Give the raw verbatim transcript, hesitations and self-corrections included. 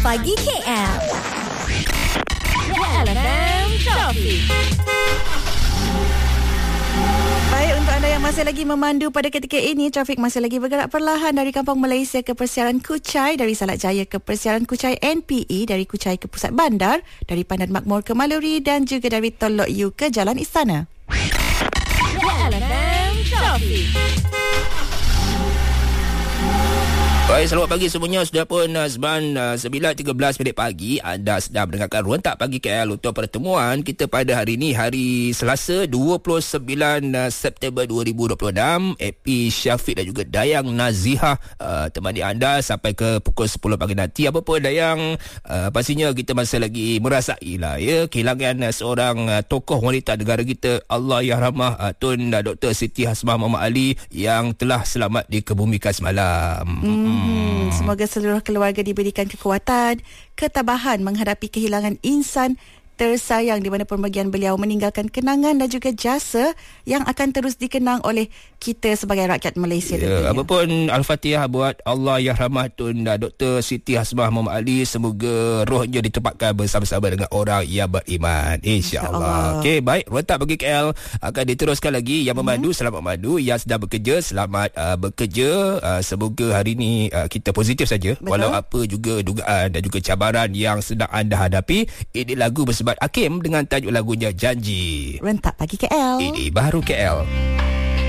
Pagi K L. K L F M Traffic. Baik, untuk anda yang masih lagi memandu pada ketika ini, trafik masih lagi bergerak perlahan dari Kampung Malaysia ke Persiaran Kuchai, dari Salak Jaya ke Persiaran Kuchai N P E, dari Kuchai ke Pusat Bandar, dari Pandan Makmur ke Maluri dan juga dari Tol Lok Yu ke Jalan Istana. K L F M Trafik. Baik, selamat pagi semuanya. Sudah pun uh, sembilan tiga belas minit pagi. Anda sedang mendengarkan Rentak Pagi K L untuk pertemuan kita pada hari ini, hari Selasa dua puluh sembilan September dua ribu dua puluh enam. A P Syafiq dan juga Dayang Nazihah uh, temani anda sampai ke pukul sepuluh pagi nanti. Apa pun Dayang, uh, pastinya kita masih lagi merasai lah ya kehilangan uh, seorang uh, tokoh wanita negara kita, Allahyarhamah uh, Tun uh, Doktor Siti Hasmah Muhammad Ali, yang telah selamat dikebumikan semalam. Hmm. Hmm, semoga seluruh keluarga diberikan kekuatan, ketabahan menghadapi kehilangan insan tersayang di mana pemergian beliau meninggalkan kenangan dan juga jasa yang akan terus dikenang oleh kita sebagai rakyat Malaysia. Ya, apapun Al-Fatihah buat Allahyarhamah Tun Doktor Siti Hasmah Muhammad Ali, semoga rohnya ditempatkan bersama-sama dengan orang yang beriman, insya-Allah. Okey, baik, Rentak Pagi K L akan diteruskan lagi. Yang memandu hmm. selamat memandu, yang sedang bekerja selamat uh, bekerja. Uh, semoga hari ini uh, kita positif saja. Betul. Walau apa juga dugaan dan juga cabaran yang sedang anda hadapi. Ini lagu bersama Hakim dengan tajuk lagunya Janji. Rentak Pagi K L. Ini baru K L.